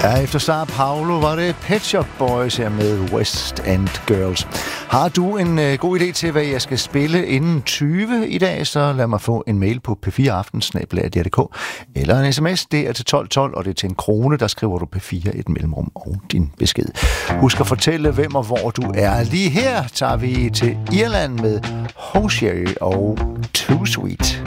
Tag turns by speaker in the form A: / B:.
A: Ja, efter Star Paulo var det Pet Shop Boys her med West End Girls. Har du en god idé til, hvad jeg skal spille inden 20 i dag, så lad mig få en mail på p4aften@dr.dk eller en sms, det er til 1212, og det er til 1 krone, der skriver du P4 et mellemrum og din besked. Husk at fortælle, hvem og hvor du er. Lige her tager vi til Irland med Hosier og Too Sweet.